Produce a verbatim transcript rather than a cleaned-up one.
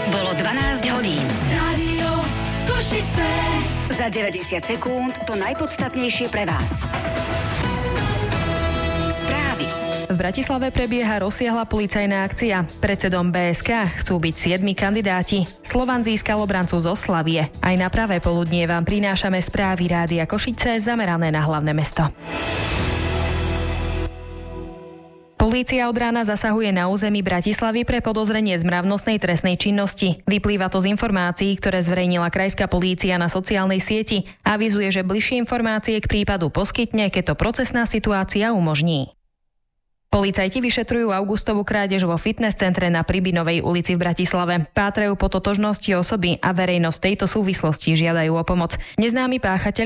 Bolo dvanásť hodín. Rádio Košice. Za deväťdesiat sekúnd to najpodstatnejšie pre vás. Správy. V Bratislave prebieha rozsiahla policajná akcia. Predsedom bé es ká chcú byť siedmi kandidáti. Slovan získal obrancu zo Slavie. Aj na pravé poludnie vám prinášame správy Rádia Košice zamerané na hlavné mesto. Polícia od rána zasahuje na území Bratislavy pre podozrenie z mravnostnej trestnej činnosti. Vyplýva to z informácií, ktoré zverejnila krajská polícia na sociálnej sieti. Avizuje, že bližšie informácie k prípadu poskytne, keď to procesná situácia umožní. Policajti vyšetrujú augustovú krádež vo fitness centre na Pribinovej ulici v Bratislave. Pátrajú po totožnosti osoby a verejnosť tejto súvislosti žiadajú o pomoc. Neznámy páchateľ